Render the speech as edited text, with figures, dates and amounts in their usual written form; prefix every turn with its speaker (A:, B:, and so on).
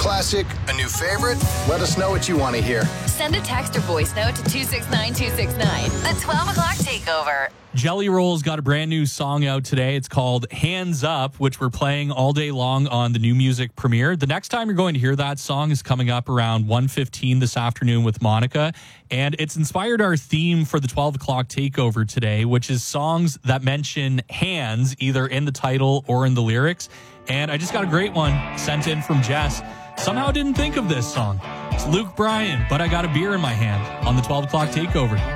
A: classic, a new favorite? Let us know what you want to hear.
B: Send a text or voice note to 269-269. The 12 o'clock takeover.
C: Jelly Roll's got a brand new song out today. It's called Hands Up, which we're playing all day long on the New Music Premiere. The next time you're going to hear that song is coming up around 1:15 this afternoon with Monica. And it's inspired our theme for the 12 o'clock takeover today, which is songs that mention hands either in the title or in the lyrics. And I just got a great one sent in from Jess. Somehow didn't think of this song. It's Luke Bryan, But I Got a Beer in My Hand on the 12 o'clock takeover.